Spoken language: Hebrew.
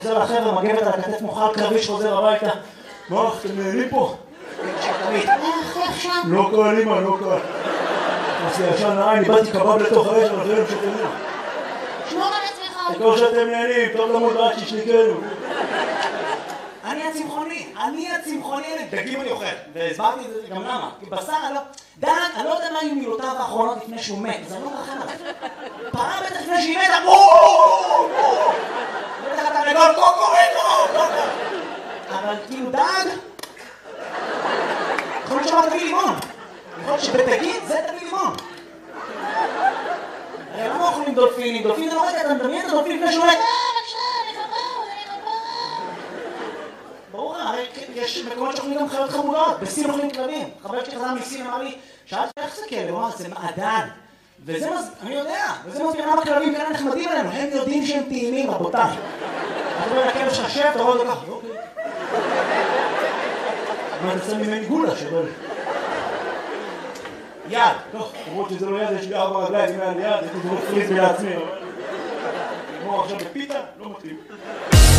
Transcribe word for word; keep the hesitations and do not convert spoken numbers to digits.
חוזר לחבר'ה, מגבת על הכתף מוכר קרבי שחוזר הביתה. מה, אתם נהנים פה? לא קל, אמא, לא קל. אז ישן נעי, ניבדתי קבב לתוך האש, אבל חייבים שתהנו. שמור על עצמך. תקור שאתם נהנים, טוב למוד רק שישניקנו. אני הצמחוני, אני הצמחוני, דגים אני אוכל. והסברתי את זה גם למה. כי בשר, אני לא... דן, אני לא יודע מה היו מילותיו האחרונות לפני שהוא מת. זה לא רחם עליו. פרה בטח לפני שהיא מתה, בואו! בטח אתה רגול, קוקוריקו! אבל כאילו דג... יכול להיות שמה תביא לימון. יכול להיות שבתגיד זה תביא לימון. הרי למה אוכלים דולפינים? דולפין זה לא רגע, אתה מדמיין את הדולפין לפני שהוא מת. ברור, הרי יש מקומות שאוכלים גם חיות חמודות, בסין אוכלים כלבים. חבר שלי חזר מסין אמר לי, שאלתי איך זה כאלה? הוא אמר, זה מעדן. וזה מז... אני יודע, וזה מסביר למה כלבים כאלה נחמדים עלינו, הם יודעים שהם טעימים, רבותיי. אתה רואה לכלב שחשב, אתה רואה אותו ככה, אוקיי. מה, אתה שם ממני גולה שבל. יד. טוב, למרות שזה לא יד, יש לי ארבע רגליים מעל יד, יש לי דברים פריז לעצמי, אבל... כמו עכשיו בפיתה, לא מתאים.